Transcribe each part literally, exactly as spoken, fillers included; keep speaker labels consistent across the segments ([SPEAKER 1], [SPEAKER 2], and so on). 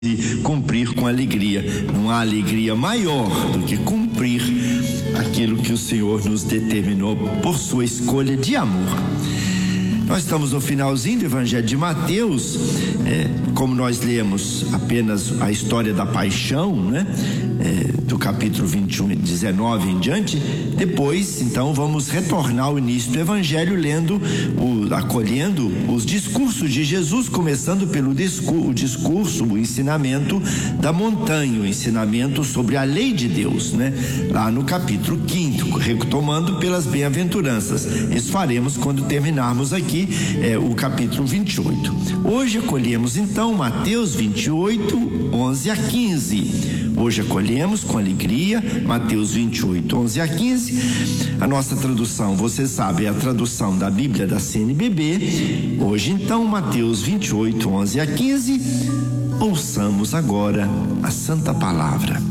[SPEAKER 1] e cumprir com alegria. Não há alegria maior do que cumprir aquilo que o Senhor nos determinou por sua escolha de amor. Nós estamos no finalzinho do Evangelho de Mateus, é, como nós lemos apenas a história da paixão, né? É, do capítulo vinte e um, dezenove em diante. Depois, então, vamos retornar ao início do Evangelho, lendo, o, acolhendo os discursos de Jesus, começando pelo discurso, o discurso, o ensinamento da montanha, o ensinamento sobre a lei de Deus, né? Lá no capítulo quinto, retomando pelas bem-aventuranças. Isso faremos quando terminarmos aqui é, o capítulo vinte e oito. Hoje acolhemos então Mateus vinte e oito, onze a quinze. Hoje acolhemos com alegria Mateus vinte e oito, onze a quinze. A nossa tradução, você sabe, é a tradução da Bíblia da C N B B. Hoje então Mateus vinte e oito, onze a quinze. Ouçamos agora a Santa Palavra.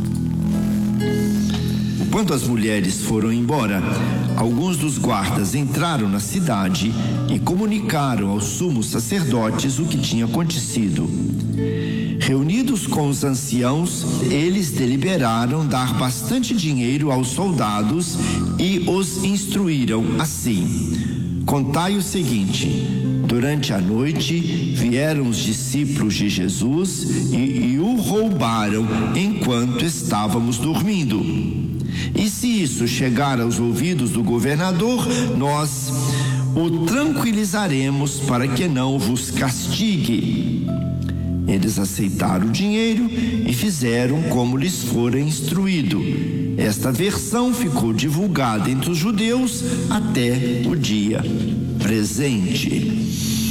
[SPEAKER 1] Quando as mulheres foram embora, alguns dos guardas entraram na cidade e comunicaram aos sumos sacerdotes o que tinha acontecido. Reunidos com os anciãos, eles deliberaram dar bastante dinheiro aos soldados e os instruíram assim: contai o seguinte: durante a noite vieram os discípulos de Jesus e, e o roubaram enquanto estávamos dormindo. E se isso chegar aos ouvidos do governador, nós o tranquilizaremos para que não vos castigue. Eles aceitaram o dinheiro e fizeram como lhes fora instruído. Esta versão ficou divulgada entre os judeus até o dia presente.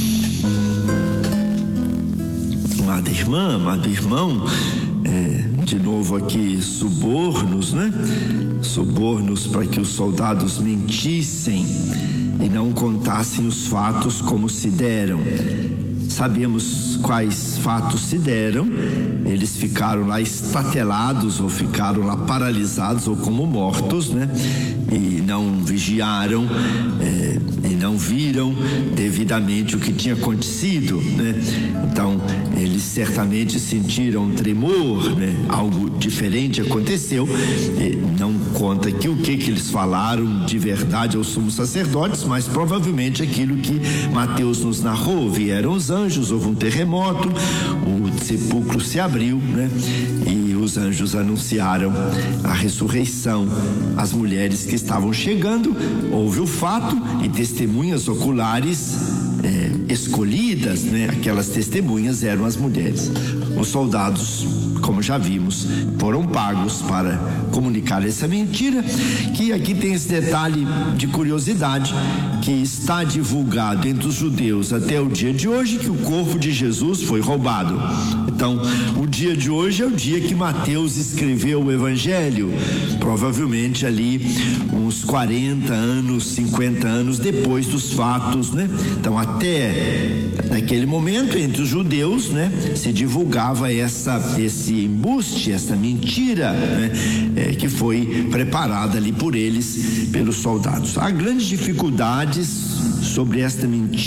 [SPEAKER 1] Amada irmã, amado irmão, é, de novo aqui subornos, né? Subornos para que os soldados mentissem e não contassem os fatos como se deram. Sabemos quais fatos se deram. Eles ficaram lá estatelados, ou ficaram lá paralisados, ou como mortos, né? E não vigiaram, é, e não viram devidamente o que tinha acontecido, né? Então, eles certamente sentiram um tremor, né? Algo diferente aconteceu. E não conta aqui o que que eles falaram de verdade aos sumos sacerdotes, mas provavelmente aquilo que Mateus nos narrou. Vieram os anjos, houve um terremoto, o sepulcro se abriu, né? E os anjos anunciaram a ressurreição. As mulheres que estavam chegando, houve o fato, e testemunhas oculares é, escolhidas, né? Aquelas testemunhas eram as mulheres. Os soldados, como já vimos, foram pagos para comunicar essa mentira, que aqui tem esse detalhe de curiosidade, que está divulgado entre os judeus até o dia de hoje, que o corpo de Jesus foi roubado. Então, o dia de hoje é o dia que Mateus escreveu o Evangelho, provavelmente ali uns quarenta anos, cinquenta anos depois dos fatos, né? Então, até naquele momento, entre os judeus, né, se divulgava essa, esse embuste, essa mentira, né, é, que foi preparada ali por eles, pelos soldados. Há grandes dificuldades sobre esta mentira